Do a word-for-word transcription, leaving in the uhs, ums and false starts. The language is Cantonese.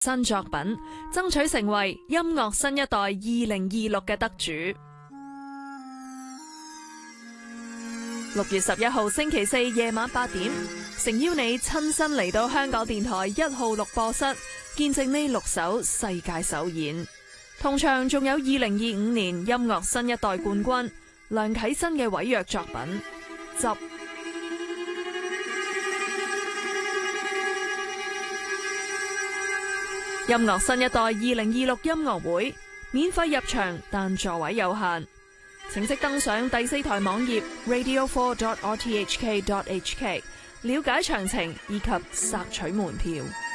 新作品，爭取成為音樂新一代二零二六嘅得主。六月十一號星期四夜晚八點，誠邀你親身嚟到香港電台一號錄播室，見證呢六首世界首演。同場仲有二零二五年音樂新一代冠軍梁啟新嘅委約作品《執》。音樂新一代二零二六音樂會免費入場，但座位有限，請即登上第四台網頁 radio four dot r t h k dot h k 了解詳情以及索取門票。